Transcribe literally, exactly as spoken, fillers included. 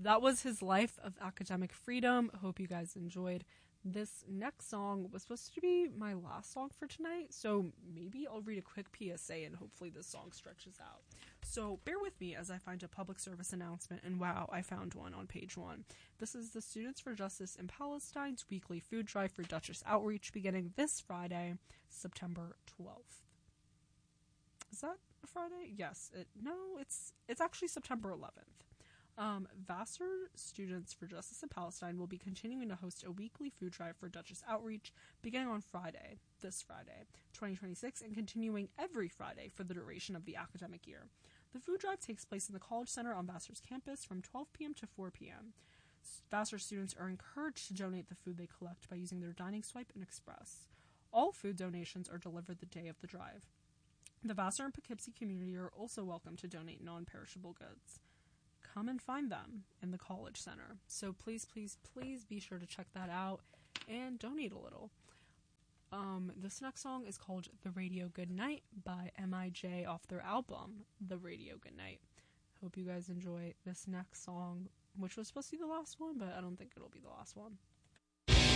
that was his Life of Academic Freedom. Hope you guys enjoyed. This next song was supposed to be my last song for tonight, so maybe I'll read a quick P S A and hopefully this song stretches out. So bear with me as I find a public service announcement, and wow, I found one on page one. This is the Students for Justice in Palestine's weekly food drive for Duchess Outreach beginning this Friday, September twelfth. Is that a Friday? Yes. It, no, it's it's actually September eleventh. Um, Vassar Students for Justice in Palestine will be continuing to host a weekly food drive for Duchess Outreach beginning on Friday, this Friday, twenty twenty-six, and continuing every Friday for the duration of the academic year. The food drive takes place in the College Center on Vassar's campus from twelve p.m. to four p.m. Vassar students are encouraged to donate the food they collect by using their Dining Swipe and Express. All food donations are delivered the day of the drive. The Vassar and Poughkeepsie community are also welcome to donate non-perishable goods. Come and find them in the College Center. So please, please, please be sure to check that out and donate a little. Um, this next song is called The Radio Goodnight by M I J off their album, The Radio Goodnight. Hope you guys enjoy this next song, which was supposed to be the last one, but I don't think it'll be the last one.